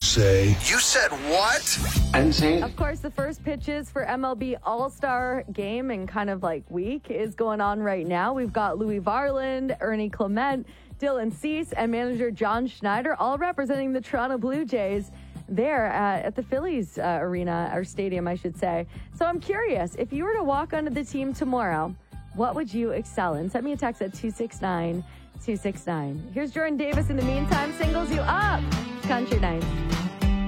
say. You said what? Insane. Of course, the first pitches for MLB All-Star Game and kind of like week is going on right now. We've got Louis Varland, Ernie Clement, Dylan Cease, and manager John Schneider, all representing the Toronto Blue Jays there at the Phillies arena, or stadium, I should say. So I'm curious, if you were to walk onto the team tomorrow, what would you excel in? Send me a text at 269-269. Here's Jordan Davis in the meantime, singles you up. Country Nights.